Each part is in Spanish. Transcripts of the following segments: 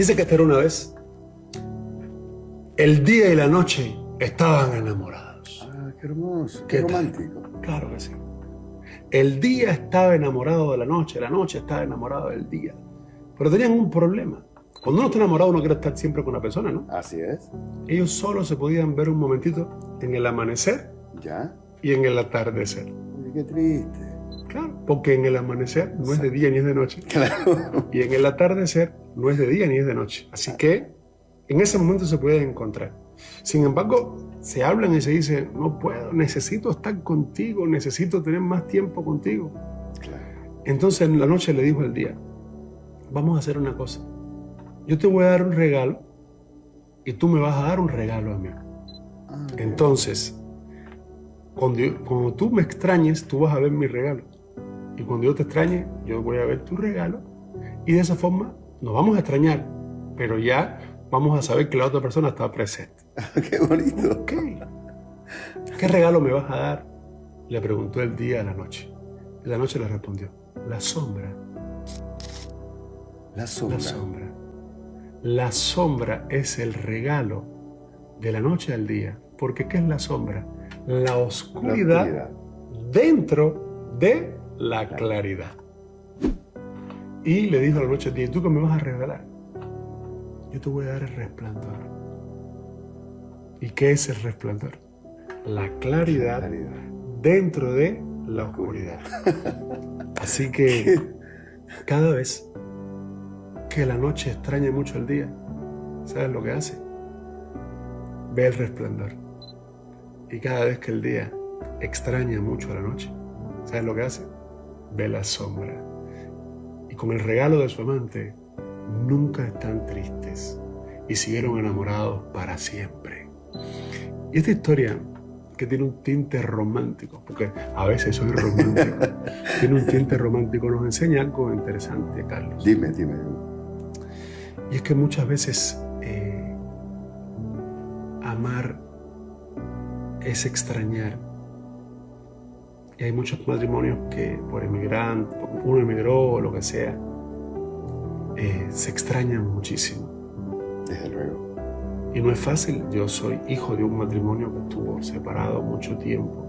Dice que esta era una vez. El día y la noche estaban enamorados. Ah, qué hermoso, ¿Qué qué tal? romántico. Claro que sí. El día estaba enamorado de la noche estaba enamorada del día. Pero tenían un problema. Cuando uno está enamorado, uno quiere estar siempre con una persona, ¿no? Así es. Ellos solo se podían ver un momentito en el amanecer ¿Ya? y en el atardecer. Uy, qué triste. Claro, porque en el amanecer no es de día ni es de noche. Claro. Y en el atardecer no es de día ni es de noche. Así que en ese momento se pueden encontrar. Sin embargo, se hablan y se dicen, no puedo, necesito estar contigo, necesito tener más tiempo contigo. Claro. Entonces en la noche le dijo al día, vamos a hacer una cosa. Yo te voy a dar un regalo y tú me vas a dar un regalo a mí. Ah, Entonces, cuando tú me extrañes, tú vas a ver mi regalo. Y cuando yo te extrañe, yo voy a ver tu regalo. Y de esa forma nos vamos a extrañar, pero ya vamos a saber que la otra persona está presente. qué bonito. Ok. ¿Qué regalo me vas a dar? Le preguntó el día a la noche. Y la noche le respondió, la sombra. La sombra. La sombra. La sombra es el regalo de la noche al día. Porque ¿qué es la sombra? La oscuridad, dentro de la claridad. Y le dijo a la noche al día, ¿y tú qué me vas a regalar? Yo te voy a dar el resplandor. ¿Y qué es el resplandor? La claridad dentro de la oscuridad. Así que cada vez que la noche extraña mucho el día, ¿sabes lo que hace? Ve el resplandor. Y cada vez que el día extraña mucho a la noche, ¿sabes lo que hace? Ve la sombra. Y con el regalo de su amante, nunca están tristes y siguieron enamorados para siempre. Y esta historia, que tiene un tinte romántico, porque a veces soy romántico, tiene un tinte romántico, nos enseña algo interesante, Carlos. Dime. Y es que muchas veces amar es extrañar. Y hay muchos matrimonios que por emigrar, uno emigró o lo que sea, se extrañan muchísimo. Desde luego. Y no es fácil. Yo soy hijo de un matrimonio que estuvo separado mucho tiempo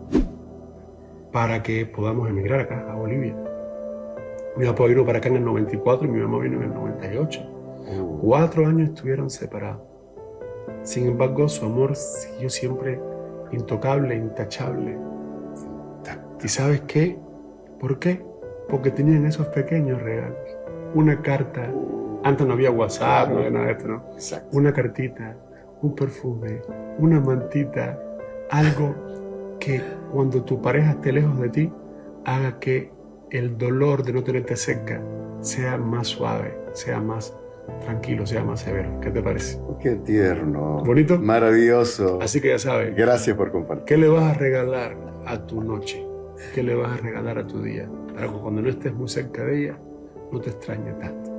para que podamos emigrar acá a Bolivia. Mi papá vino para acá en el 94 y mi mamá vino en el 98. 4 años estuvieron separados. Sin embargo, su amor siguió siempre intocable, intachable. ¿Y sabes qué? ¿Por qué? Porque tenían esos pequeños regalos. Una carta. Antes no había WhatsApp, no había nada de esto, ¿no? Exacto. Una cartita, un perfume, una mantita, algo que cuando tu pareja esté lejos de ti, haga que el dolor de no tenerte cerca sea más suave, sea más tranquilo, sea más severo. ¿Qué te parece? Qué tierno. ¿Bonito? Maravilloso. Así que ya sabes. Gracias por compartir. ¿Qué le vas a regalar a tu noche? ¿Qué le vas a regalar a tu día? Para que cuando no estés muy cerca de ella, no te extrañe tanto.